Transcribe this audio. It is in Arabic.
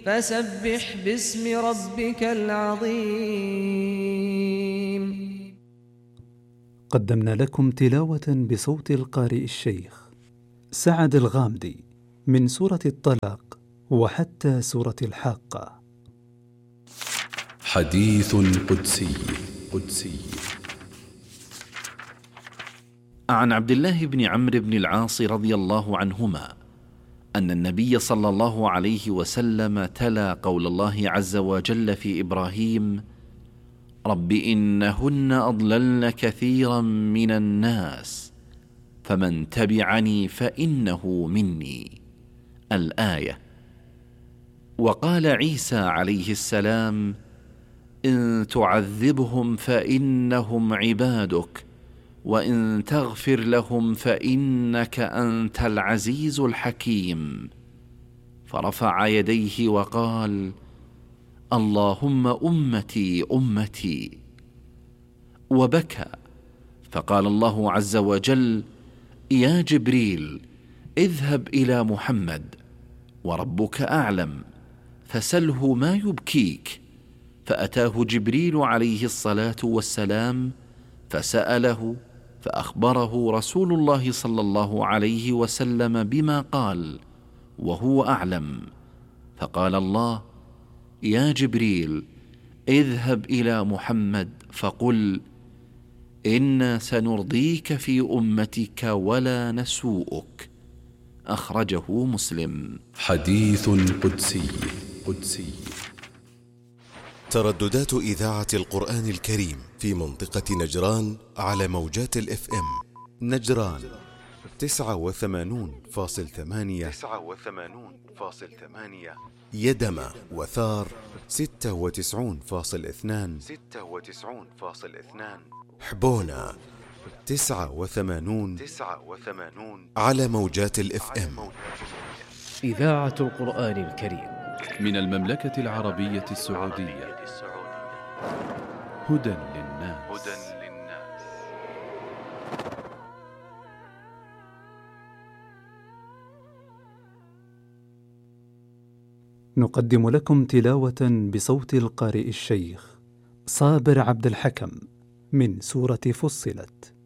فسبح باسم ربك العظيم. قدمنا لكم تلاوة بصوت القارئ الشيخ سعد الغامدي من سورة الطلاق وحتى سورة الحاقة. حديث قدسي. عن عبد الله بن عمرو بن العاص رضي الله عنهما أن النبي صلى الله عليه وسلم تلا قول الله عز وجل في إبراهيم: رب إنهن أضللن كثيرا من الناس فمن تبعني فإنه مني، الآية. وقال عيسى عليه السلام: إن تعذبهم فإنهم عبادك وإن تغفر لهم فإنك أنت العزيز الحكيم. فرفع يديه وقال: اللهم أمتي أمتي، وبكى. فقال الله عز وجل: يا جبريل اذهب إلى محمد وربك أعلم فسله ما يبكيك. فأتاه جبريل عليه الصلاة والسلام فسأله، فأخبره رسول الله صلى الله عليه وسلم بما قال وهو أعلم. فقال الله: يا جبريل اذهب إلى محمد فقل: إنا سنرضيك في أمتك ولا نسوءك. أخرجه مسلم. حديث قدسي. ترددات إذاعة القرآن الكريم في منطقة نجران على موجات الFM نجران 89.8، يدمى وثار 96.2، حبونا 89 على موجات الFM. إذاعة القرآن الكريم من المملكة العربية السعودية. هدى للناس. نقدم لكم تلاوة بصوت القارئ الشيخ صابر عبد الحكم من سورة فصلت.